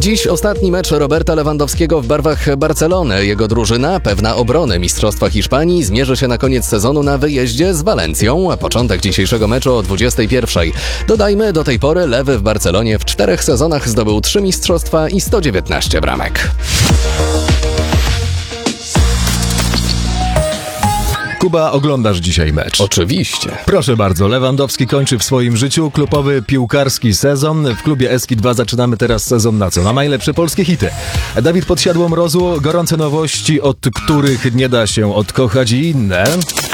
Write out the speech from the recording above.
Dziś ostatni mecz Roberta Lewandowskiego w barwach Barcelony. Jego drużyna, pewna obrony Mistrzostwa Hiszpanii, zmierzy się na koniec sezonu na wyjeździe z Walencją, a początek dzisiejszego meczu o 21:00. Dodajmy, do tej pory Lewy w Barcelonie w 4 sezonach zdobył 3 mistrzostwa i 119 bramek. Kuba, oglądasz dzisiaj mecz? Oczywiście. Proszę bardzo, Lewandowski kończy w swoim życiu klubowy piłkarski sezon. W klubie Eski 2 zaczynamy teraz sezon na co? Na najlepsze polskie hity. Dawid Podsiadło Mrozu, gorące nowości, od których nie da się odkochać i inne.